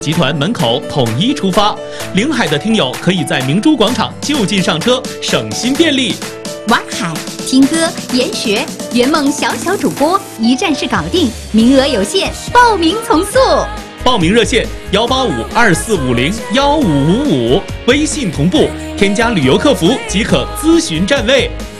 集团门口统一出发，临海的听友可以在明珠广场就近上车，省心便利。 玩海、听歌、研学，圆梦小主播一站式搞定，名额有限，报名从速。 报名热线18524501555，微信同步，添加旅游客服即可咨询站位。